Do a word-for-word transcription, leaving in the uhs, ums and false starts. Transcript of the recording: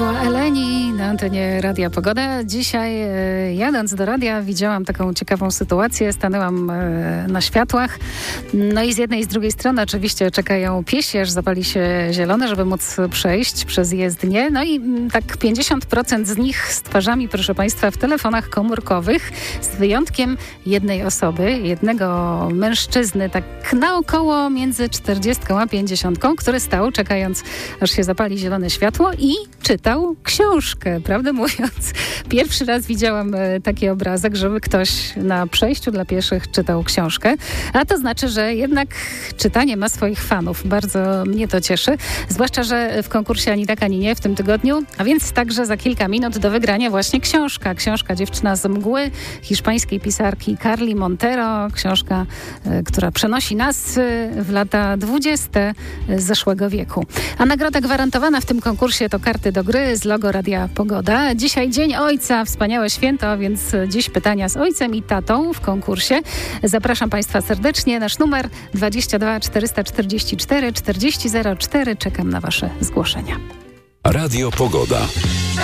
była Eleni na antenie Radia Pogoda. Dzisiaj e, jadąc do radia widziałam taką ciekawą sytuację. Stanęłam e, na światłach. No i z jednej i z drugiej strony oczywiście czekają piesi, aż zapali się zielone, żeby móc przejść przez jezdnię. No i m, tak pięćdziesiąt procent z nich z twarzami, proszę Państwa, w telefonach komórkowych, z wyjątkiem jednej osoby, jednego mężczyzny, tak naokoło między czterdziestką a pięćdziesiątką, który stał czekając, aż się zapali zielone światło i czytał książkę. Prawdę mówiąc, pierwszy raz widziałam e, taki obrazek, żeby ktoś na przejściu dla pieszych czytał książkę. A to znaczy, że jednak czytanie ma swoich fanów. Bardzo mnie to cieszy. Zwłaszcza, że w konkursie Ani tak, ani nie w tym tygodniu, a więc także za kilka minut do wygrania właśnie książka. Książka Dziewczyna z mgły hiszpańskiej pisarki Carly Montero. Książka, e, która przenosi nas e, w lata dwudzieste zeszłego wieku. A nagroda gwarantowana w tym konkursie to karty do gry z logo Radia Pogoda. Dzisiaj Dzień Ojca, wspaniałe święto, więc dziś pytania z ojcem i tatą w konkursie. Zapraszam Państwa serdecznie. Nasz numer dwadzieścia dwa czterysta czterdzieści cztery czterdzieści zero cztery. Czekam na Wasze zgłoszenia. Radio Pogoda.